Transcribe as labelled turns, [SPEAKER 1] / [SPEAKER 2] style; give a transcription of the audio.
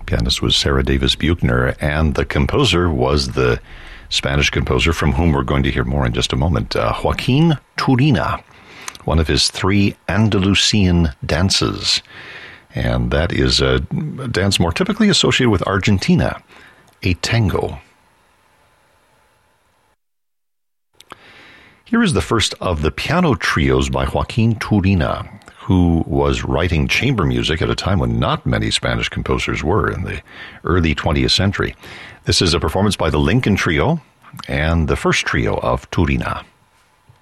[SPEAKER 1] Pianist was Sarah Davis Buchner, and the composer was the Spanish composer from whom we're going to hear more in just a moment, Joaquin Turina, one of his 3 Andalusian dances. And that is a dance more typically associated with Argentina, a tango. Here is the first of the piano trios by Joaquin Turina, who was writing chamber music at a time when not many Spanish composers were in the early 20th century. This is a performance by the Lincoln Trio and the first trio of Turina.